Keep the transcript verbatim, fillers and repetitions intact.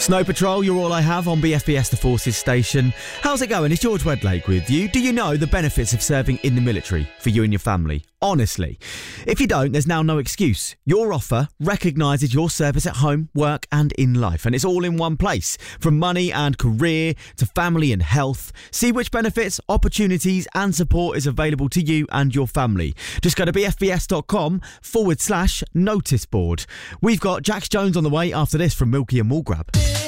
Snow Patrol, you're all I have on B F B S The Forces station. How's it going? It's George Wedlake with you. Do you know the benefits of serving in the military for you and your family? Honestly. If you don't, there's now no excuse. Your offer recognises your service at home, work and in life, and it's all in one place. From money and career to family and health. See which benefits, opportunities and support is available to you and your family. Just go to bfbs.com forward slash notice board. We've got Jax Jones on the way after this from Milky and Mulgrab.